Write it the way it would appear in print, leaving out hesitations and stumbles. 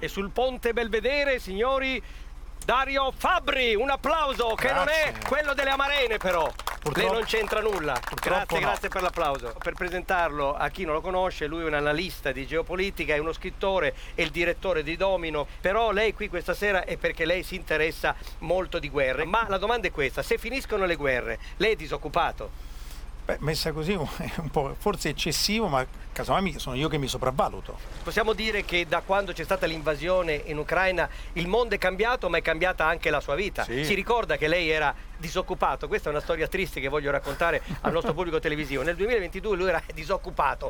E sul ponte Belvedere, signori, Dario Fabbri, un applauso. Grazie. Che non è quello delle Amarene, però. Lei non c'entra nulla. Grazie, no. Grazie per l'applauso. Per presentarlo a chi non lo conosce, lui è un analista di geopolitica, è uno scrittore, è il direttore di Domino, però lei qui questa sera è perché lei si interessa molto di guerre. Ma la domanda è questa: se finiscono le guerre, lei è disoccupato? Beh, messa così è un po' forse eccessivo, ma casomai sono io che mi sopravvaluto. Possiamo dire che da quando c'è stata l'invasione in Ucraina il mondo è cambiato, ma è cambiata anche la sua vita. Sì. Si ricorda che lei era disoccupato? Questa è una storia triste che voglio raccontare al nostro pubblico televisivo. Nel 2022 lui era disoccupato,